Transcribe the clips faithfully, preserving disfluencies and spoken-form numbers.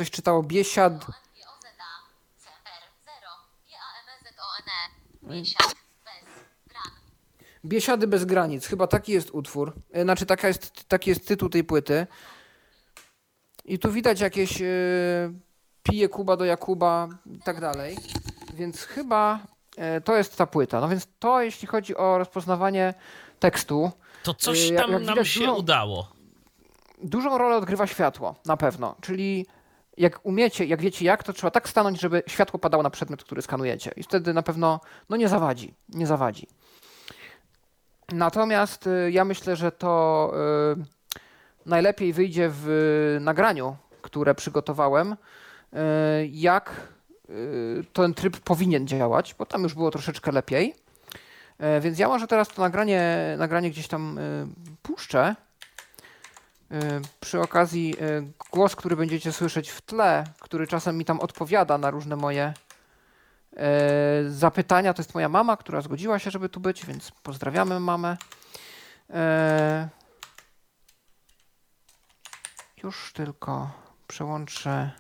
coś czytało Biesiad. Biesiady bez granic. Chyba taki jest utwór. Znaczy taka jest, taki jest tytuł tej płyty. I tu widać jakieś yy, pije Kuba do Jakuba i tak dalej. Więc chyba yy, to jest ta płyta. No więc to jeśli chodzi o rozpoznawanie tekstu. To coś yy, tam jak nam widać, się dużą, udało. Dużą rolę odgrywa światło, na pewno. Czyli jak umiecie, jak wiecie jak, to trzeba tak stanąć, żeby światło padało na przedmiot, który skanujecie. I wtedy na pewno no nie zawadzi. Nie zawadzi. Natomiast y, ja myślę, że to y, najlepiej wyjdzie w y, nagraniu, które przygotowałem, y, jak y, ten tryb powinien działać, bo tam już było troszeczkę lepiej. Y, więc ja może teraz to nagranie, nagranie gdzieś tam y, puszczę. Y, przy okazji y, głos, który będziecie słyszeć w tle, który czasem mi tam odpowiada na różne moje E, zapytania, to jest moja mama, która zgodziła się, żeby tu być, więc pozdrawiamy mamę. E, już tylko przełączę.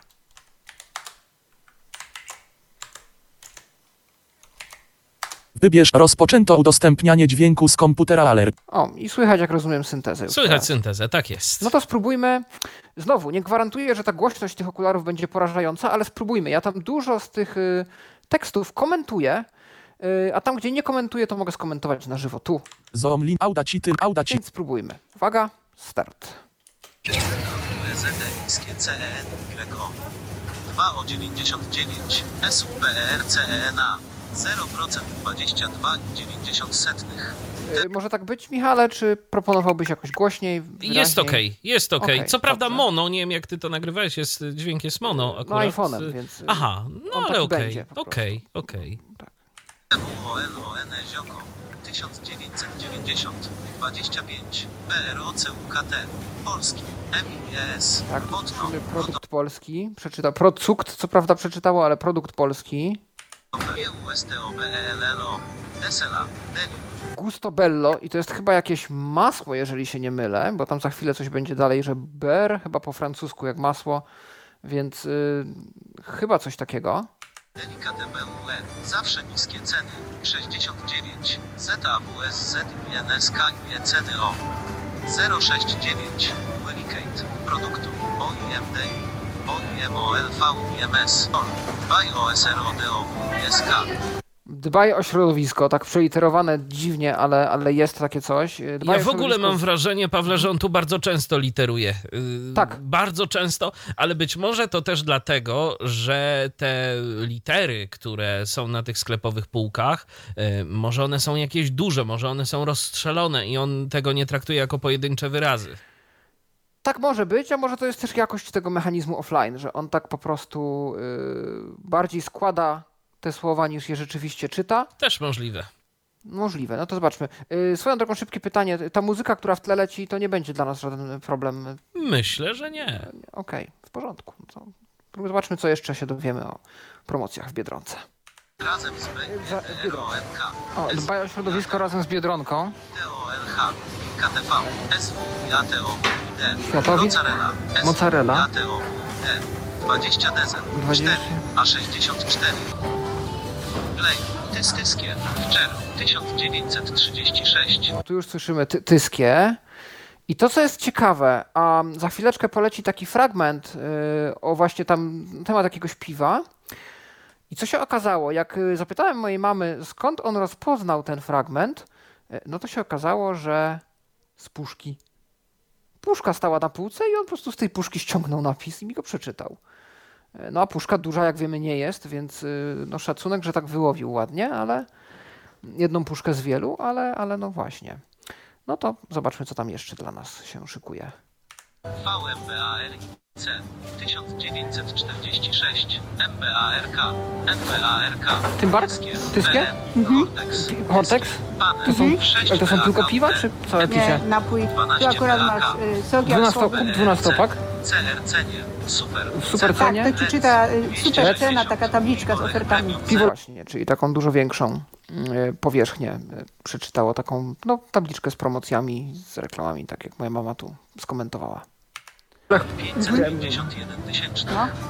Wybierz rozpoczęto udostępnianie dźwięku z komputera alert. O, i słychać, jak rozumiem, syntezę. Już Słychać teraz. syntezę, tak jest. No to spróbujmy. Znowu, nie gwarantuję, że ta głośność tych okularów będzie porażająca, ale spróbujmy. Ja tam dużo z tych y, tekstów komentuję, y, a tam, gdzie nie komentuję, to mogę skomentować na żywo. Tu. Zoomlin Audacity Audacity. Więc spróbujmy. Uwaga, start. dwa o dziewięćdziesiąt dziewięć S U P E R C E N A zero procent dwadzieścia dwa i dziewięćdziesiąt setnych. Y, może tak być, Michale, czy proponowałbyś jakoś głośniej? Wyraźniej? Jest okej, okay, jest okej. Okay. Okay, Co prawda dobrze. mono, nie wiem jak ty to nagrywałeś, jest, dźwięk jest mono akurat. No iPhone'em, więc... Aha, no on ale taki okej, będzie po okej, okej. O N O N Zioko tysiąc dziewięćset dziewięćdziesiąt dwadzieścia pięć P R O C U K T Polski M I E S Tak, Botno produkt polski. Przeczyta produkt, co prawda przeczytało, ale produkt polski. U S T O B E L L O Desela Deli Gusto Bello i to jest chyba jakieś masło, jeżeli się nie mylę, bo tam za chwilę coś będzie dalej, że beurre, chyba po francusku jak masło, więc yy, chyba coś takiego. Delikate B U N zawsze niskie ceny sześćdziesiąt dziewięć Z A W S Z I N S K I E C D O zero sześć dziewięć Delicate produktu O I M D O I M O L V I M S Dbaj o S R O D O S K. Dbaj o środowisko, tak przeliterowane dziwnie, ale, ale jest takie coś. Dbaj Ja o w ogóle środowisko mam z- wrażenie, Pawle, że on tu bardzo często literuje. Yy, Tak. Bardzo często, ale być może to też dlatego, że te litery, które są na tych sklepowych półkach, yy, może one są jakieś duże, może one są rozstrzelone i on tego nie traktuje jako pojedyncze wyrazy. Tak może być, a może to jest też jakość tego mechanizmu offline, że on tak po prostu yy, bardziej składa te słowa niż je rzeczywiście czyta. Też możliwe. Możliwe, no to zobaczmy. Yy, swoją drogą szybkie pytanie, ta muzyka, która w tle leci, to nie będzie dla nas żaden problem. Myślę, że nie. Okej, w porządku. To zobaczmy, co jeszcze się dowiemy o promocjach w Biedronce. Razem z B Za- R O N K O, dbaj o środowisko razem z Biedronką. T O L H K T V S W A T O D Światowi? Mozzarella S W Mozzarella. A T O D dwadzieścia dezer dwadzieścia. cztery A sześćdziesiąt cztery Play Tystyskie Wczer tysiąc dziewięćset trzydzieści sześć. Tu już słyszymy ty- tyskie. I to, co jest ciekawe, a za chwileczkę poleci taki fragment yy, o właśnie tam temat jakiegoś piwa. I co się okazało, jak y, zapytałem mojej mamy, skąd on rozpoznał ten fragment, y, no to się okazało, że z puszki. Puszka stała na półce i on po prostu z tej puszki ściągnął napis i mi go przeczytał. Y, No a puszka duża, jak wiemy, nie jest, więc y, no szacunek, że tak wyłowił ładnie, ale jedną puszkę z wielu, ale, ale no właśnie. No to zobaczmy, co tam jeszcze dla nas się szykuje. V M B A R C tysiąc dziewięćset czterdzieści sześć M B A R K M B A R K Tymbar? Tyskie Tyskie? B M Hortex Hortex? Panem To są, sześć ale to są B A K tylko piwa, czy całe Nie, picie? napój. Tu dwanaście akurat B A K. masz y, sok jak dwunasto, słodki. dwunastopak? C R cenie Super W super Tak, cenie? to ci czyta y, super cena, taka tabliczka z ofertami. Piwo właśnie, czyli taką dużo większą y, powierzchnię y, przeczytało, taką no, tabliczkę z promocjami, z reklamami, tak jak moja mama tu skomentowała. pięćset pięćdziesiąt jeden tysięcznych. No.